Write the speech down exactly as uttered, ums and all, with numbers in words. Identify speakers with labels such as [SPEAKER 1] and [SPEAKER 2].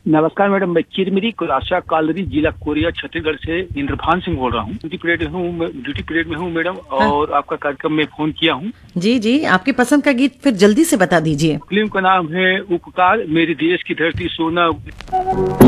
[SPEAKER 1] नमस्कार मैडम, मैं चिरमिरी कुलाशा कालरी जिला कोरिया छत्तीसगढ़ से इंद्रभान सिंह बोल रहा हूँ। ड्यूटी पीरियड में हूँ ड्यूटी पीरियड में हूँ मैडम,
[SPEAKER 2] हाँ।
[SPEAKER 1] और आपका कार्यक्रम में फोन किया हूँ।
[SPEAKER 2] जी जी, आपकी पसंद का गीत फिर जल्दी से बता दीजिए।
[SPEAKER 1] फिल्म का नाम है उपकार, मेरे देश की धरती सोना।